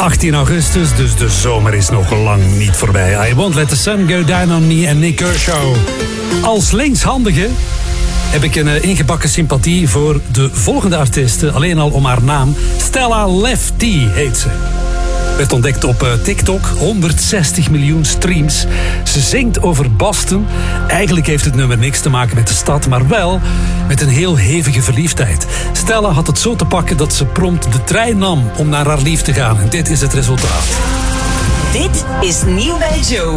18 augustus, dus de zomer is nog lang niet voorbij. I Won't Let the Sun Go Down on Me en Nik Kershaw. Als linkshandige heb ik een ingebakken sympathie voor de volgende artiest. Alleen al om haar naam. Stella Lefty heet ze. Werd ontdekt op TikTok, 160 miljoen streams. Ze zingt over Boston. Eigenlijk heeft het nummer niks te maken met de stad, maar wel met een heel hevige verliefdheid. Stella had het zo te pakken dat ze prompt de trein nam om naar haar lief te gaan. En dit is het resultaat. Dit is Nieuw bij Joe.